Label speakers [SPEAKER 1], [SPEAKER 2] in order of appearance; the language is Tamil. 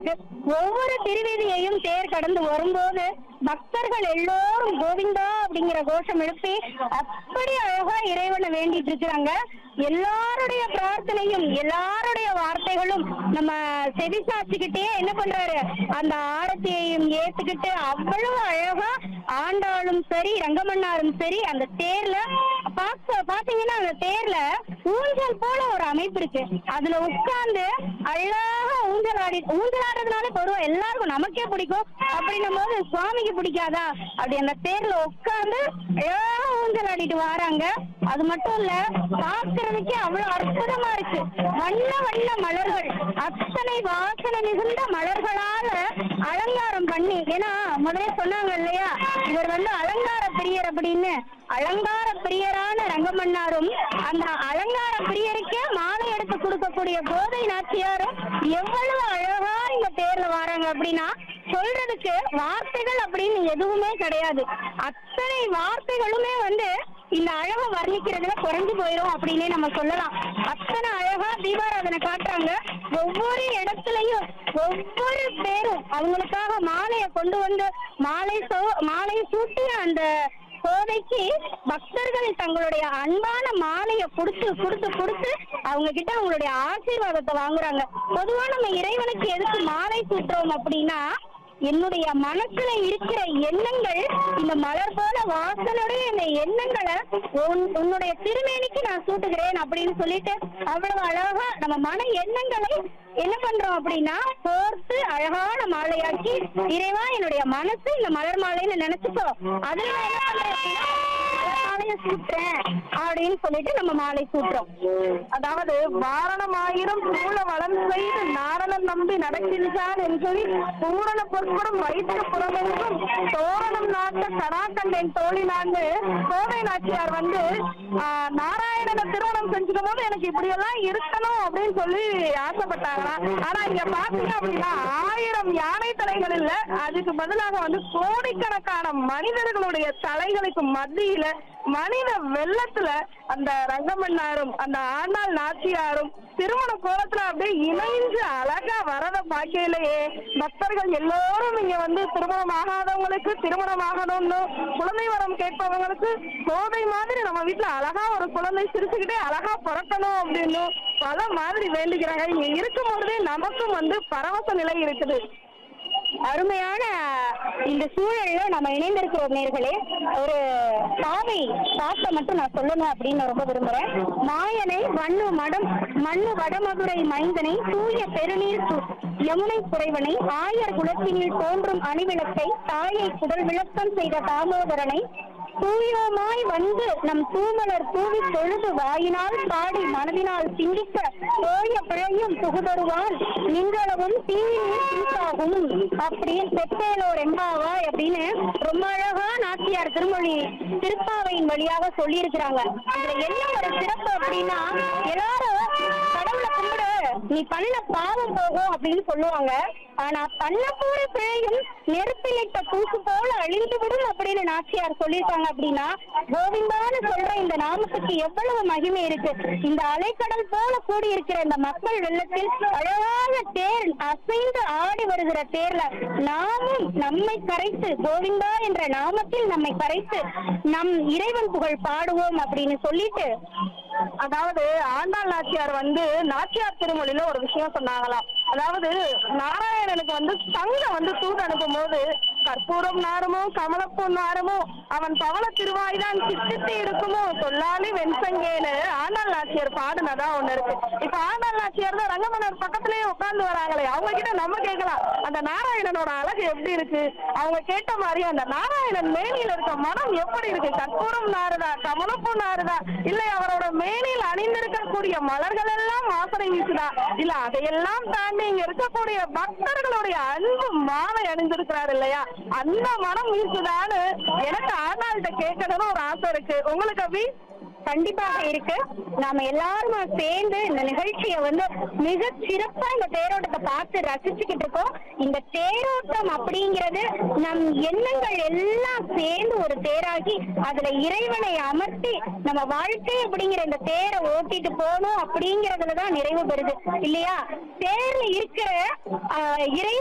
[SPEAKER 1] ஒவ்வொரு திருவீதியையும் தேர் கடந்து வரும்போது பக்தர்கள் எல்லோரும் கோவிந்தா அப்படிங்கிற கோஷம் எழுப்பி அப்படி அழகா இறைவனை வேண்டிட்டு இருக்கிறாங்க. எல்லாருடைய பிரார்த்தனையும் எல்லாருடைய வார்த்தைகளும் நம்ம செவி சாச்சிக்கிட்டே என்ன பண்றாரு, அந்த ஆரத்தியையும் ஏத்துக்கிட்டு அவ்வளவு அழகா ஆண்டாளும் சரி ரங்கமன்னாரும் சரி அந்த தேர்ல பாத்தீங்கன்னா அந்த தேர்ல ஊஞ்சல் போல ஒரு அமைப்பு இருக்கு. அதுல உட்கார்ந்து அழகா ஊஞ்சலாடுறதுனால பொதுவா எல்லாருக்கும் நமக்கே பிடிக்கும். அப்படின்னும் போது சுவாமிக்கு பிடிக்காதா? அப்படி அந்த தேர்ல உட்கார்ந்து அழகா ஊஞ்சல் ஆடிட்டு வராங்க. அது மட்டும் இல்ல, பாக்குறதுக்கே அவ்வளவு அற்புதமா இருக்கு. வண்ண வண்ண மலர்கள், அத்தனை வாசனை மிகுந்த மலர்களால அலங்காரம் பண்ணி, ஏன்னா முதலே சொன்னாங்க இல்லையா, இவர் அலங்கார பிரியர் அப்படின்னு. அலங்கார பிரியரான ரங்கமன்னாரும் அந்த அலங்கார பிரியருக்கே மாலை எடுத்து கொடுக்கக்கூடிய கோதை நாச்சியாரும் எவ்வளவு அழகா இந்த தேர்ல வராங்க அப்படின்னா சொல்றதுக்கு வார்த்தைகள் அப்படின்னு எதுவுமே கிடையாது. அத்தனை வார்த்தைகளுமே இந்த அழகை வர்ணிக்கிறதுல குறைஞ்சு போயிடும் அப்படின்னே நம்ம சொல்லலாம். அத்தனை அழகா தீபாராதனை காட்டுறாங்க. ஒவ்வொரு இடத்துலயும் ஒவ்வொரு பேரும் அவங்களுக்காக மாலையை கொண்டு வந்து மாலை சூட்டி அந்த கோதைக்கு பக்தர்கள் தங்களுடைய அன்பான மாலையை கொடுத்து அவங்க கிட்ட அவங்களுடைய ஆசீர்வாதத்தை வாங்குறாங்க. பொதுவா நம்ம இறைவனுக்கு எதுக்கு மாலை சூட்டுறோம் அப்படின்னா, என்னுடைய மனசுல இருக்கிற எண்ணங்கள் இந்த மலர் போல வாசனுடைய இந்த எண்ணங்களை உன்னுடைய திருமேனிக்கு நான் சூட்டுகிறேன் அப்படின்னு சொல்லிட்டு அவ்வளவு அழகா நம்ம மன எண்ணங்களை என்ன பண்றோம் அப்படின்னா கோர்த்து அழகான மாலையாக்கி, இறைவா என்னுடைய மனசு இந்த மலர் மாலைன்னு நினைச்சுக்கோ, அதுல என்ன பண்றேன் அப்படின்னா மாலையை சூட்டுறேன் அப்படின்னு சொல்லிட்டு நம்ம மாலை சூட்டுறோம்.
[SPEAKER 2] அதாவது வாரணமாயிரம் சூழ வளம் செய்து நாரணன் நம்பி நடக்கின்றான் என்று சொல்லி பூரண பொற்கொடும் வைத்த புறமெங்கும் தோரணம் நாட்ட கடாக்கண்டன் தோழினான்னு கோதை நாச்சியார் நாராயணனை திருமணம் செஞ்சுக்கும் போது எனக்கு இப்படி எல்லாம் இருக்கணும் அப்படின்னு சொல்லி ஆசைப்பட்டாங்களா. ஆனா இங்க பாத்தீங்க அப்படின்னா 1000 யானை தலைகள் இல்ல, அதுக்கு பதிலாக கோடிக்கணக்கான மனிதர்களுடைய தலைகளுக்கு மத்தியில மனித வெள்ளத்துல அந்த ரங்கமன்னாரும் அந்த ஆண்டாள் நாச்சியாரும் திருமண கோலத்துல அப்படியே இணைஞ்சு அழகா வரத பாக்கையிலேயே பக்தர்கள் எல்லோரும் இங்க திருமணம் ஆகாதவங்களுக்கு திருமணம் ஆகணும்னு, குழந்தை வரம் கேட்பவங்களுக்கு கோதை மாதிரி நம்ம வீட்டுல அழகா ஒரு குழந்தை சிரிச்சுக்கிட்டே அழகா பிறக்கணும் அப்படின்னு பல மாதிரி வேண்டிக்கிறாங்க. இங்க இருக்கும் பொழுதே நமக்கும் பரவச நிலை இருக்குது.
[SPEAKER 1] அருமையான இந்த சூழல்ல நம்ம இணைந்திருக்கிறோம் நேர்களே. ஒரு பாட்டை மட்டும் நான் சொல்லணும் அப்படின்னு ரொம்ப விரும்புறேன். மாயனை மண்ணு வடமதுரை மைந்தனை தூய பெருநீர் யமுனை குறைவனை ஆயர் குலத்தினில் தோன்றும் அணிவிளக்கை தாயை குடல் விளக்கம் செய்த தாமோதரனை தூயோமாய் நம் தூமலர் தூவி தொழுது வாயினால் பாடி மனதினால் சிந்திக்க தோய பிழையும் புகுதருவான் நின்றளவும் தீவின் தீசாகும் அப்படின்னு பெற்றேலோர் எம்பாவாய் அப்படின்னு ரொம்ப அழகா நாச்சியார் திருப்பாவையின் வழியாக சொல்லி இருக்கிறாங்க. இதுல என்ன ஒரு சிறப்பு அப்படின்னா, எல்லாரும் கடவுளை கும்பிடு, நீ பண்ண பாவம் போகும் அப்படின்னு சொல்லுவாங்க. ஆனா பண்ண போற பிழையும் நெருப்பிலிட்ட தூக்கு போல அழிந்து விடும் அப்படின்னு நாச்சியார் சொல்லியிருக்காங்க. அப்படின்னா கோவிந்தான்னு சொல்ற இந்த நாமத்துக்கு எவ்வளவு மகிமை இருக்கு. இந்த அலைக்கடல் போல கூடியிருக்கிற இந்த மக்கள் வெள்ளத்தில் அழகான தேர் அசைந்து ஆடி வருகிற தேர்ல நாமும் நம்மை கரைத்து கோவிந்தா என்ற நாமத்தில் நம்மை கரைத்து நம் இறைவன் புகழ் பாடுவோம் அப்படின்னு சொல்லிட்டு,
[SPEAKER 2] அதாவது ஆண்டாள் நாச்சியார் நாச்சியார் திருமொழியில ஒரு விஷயம் சொன்னாங்களாம். அதாவது நாராயணனுக்கு தங்க தூது அனுப்பும் போது கற்பூரம் நாருமோ கமலப்பூ நாருமோ அவன் பவள திருவாய்தான் சித்தித்து இருக்குமோ சொல்லாலி வெண்சங்கேன்னு ஆண்டாள் நாச்சியார் பாடுனதா ஒண்ணு இருக்கு. இப்ப ஆண்டாள் நாச்சியார் தான் ரங்கமன்னர் பக்கத்திலேயே உட்கார்ந்து வராங்களே, அவங்க கிட்ட நம்ம கேட்கலாம் அந்த நாராயணனோட அழகு எப்படி இருக்கு. அவங்க கேட்ட மாதிரி அந்த நாராயணன் மேனியில இருக்க மனம் எப்படி இருக்கு, கற்பூரம் நாருதா கமலப்பூ நாருதா, இல்லை அவரோட மேனில் அணிந்திருக்கக்கூடிய மலர்கள் எல்லாம் வாசனை வீசுதா, இல்ல அதையெல்லாம் தாண்டி இங்க இருக்கக்கூடிய பக்தர்களுடைய அன்பு மாலை அணிந்திருக்கிறார் இல்லையா, அந்த மனம் வீசுதான்னு எனக்கு ஆண்டாள்கிட்ட கேட்கணும்னு ஒரு ஆசை இருக்கு. உங்களுக்கு அபி?
[SPEAKER 1] கண்டிப்பாக இருக்கு. நாம எல்லாரும் சேர்ந்து இந்த நிகழ்ச்சியை மிக சிறப்பா இந்த தேரோட்டத்தை பார்த்து ரசிச்சுக்கிட்டு இருக்கோம். இந்த தேரோட்டம் அப்படிங்கிறது நம் எண்ணங்கள் எல்லாம் சேர்ந்து ஒரு தேராகி அதுல இறைவனை அமர்த்தி நம்ம வாழ்க்கை அப்படிங்கிற இந்த தேரை ஓட்டிட்டு போகணும் அப்படிங்கறதுலதான் நிறைவு பெறுது இல்லையா? தேர்ல இருக்கிற இறை